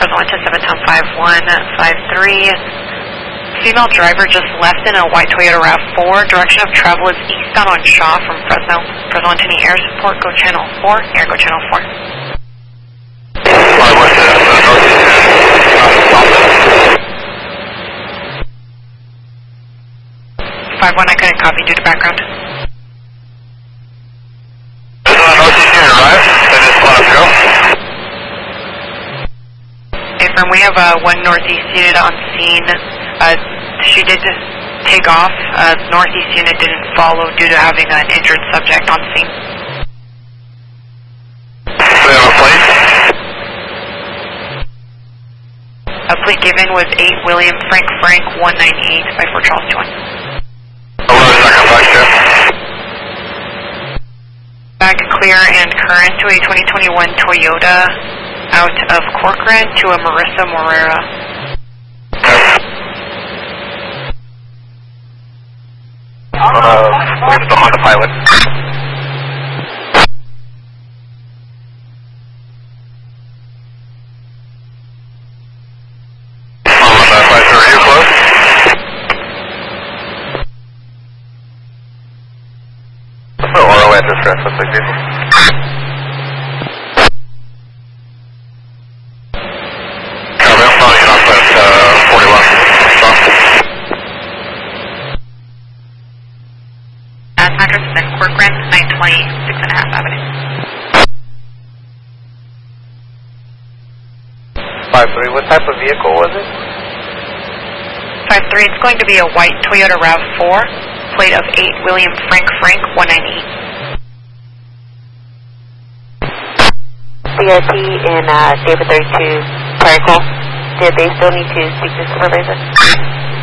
Fresno 7105153. Female driver just left in a white Toyota RAV4. Direction of travel is eastbound on Shaw from Fresno. Fresno Anthony Air Support, go channel 4. Air, go channel 4. 5-1, I couldn't copy due to background. This is an OTC arrive. They just let us go. Affirm, we have one northeast unit on scene. She did take off. Northeast unit didn't follow due to having an injured subject on scene. Do they have a plate? A plate given was 8 William Frank 198 by Fort Charles 21. Back clear and current to a 2021 Toyota out of Corcoran to a Marissa Morera. Where's the Honda Pilot? Honda 53, are you close? What's the oral address for us, please, people? Copy, I'm calling you off at 41. Patterson, Corcoran, 920, 6.5 Avenue. 53, what type of vehicle was it? 53, it's going to be a white Toyota RAV4, plate of 8 William Frank 198. CRT in David 32 prior call. Did they still need to speak to supervisor?